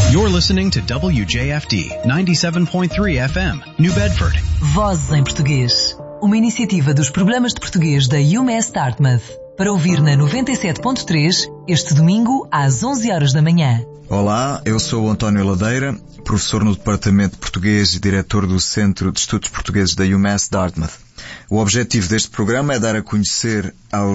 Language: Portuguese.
You're listening to WJFD 97.3 FM, New Bedford. Vozes em Português. Uma iniciativa dos programas de português da UMass Dartmouth. Para ouvir na 97.3, este domingo, às 11 horas da manhã. Olá, eu sou o António Ladeira, professor no Departamento de Português e diretor do Centro de Estudos Portugueses da UMass Dartmouth. O objetivo deste programa é dar a conhecer aos